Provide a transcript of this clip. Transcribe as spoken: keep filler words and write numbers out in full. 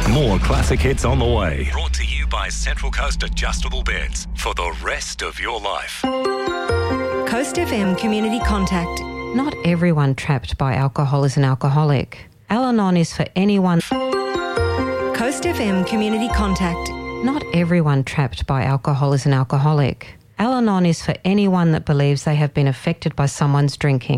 More classic hits on the way. Brought to you by Central Coast Adjustable Beds for the rest of your life. Coast F M Community Contact. Not everyone trapped by alcohol is an alcoholic. Al-Anon is for anyone... Coast F M Community Contact. Not everyone trapped by alcohol is an alcoholic. Al-Anon is for anyone that believes they have been affected by someone's drinking.